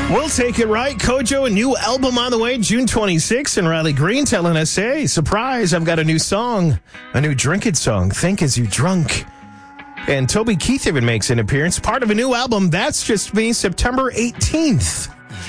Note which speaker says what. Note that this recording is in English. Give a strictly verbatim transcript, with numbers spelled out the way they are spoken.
Speaker 1: We'll take it right. Kojo, a new album on the way, June twenty-sixth. And Riley Green telling us, hey, surprise, I've got a new song, a new Drink It song, Think As You Drunk. And Toby Keith even makes an appearance, part of a new album, That's Just Me, September eighteenth.